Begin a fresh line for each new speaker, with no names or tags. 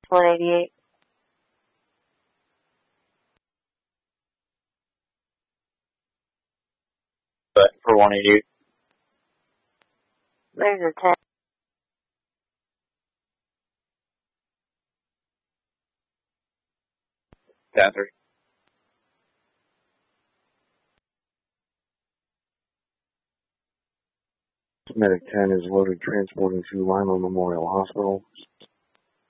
188.
But for 188.
There's a 10.
Panther.
Medic 10 is loaded transporting to Lima Memorial Hospital.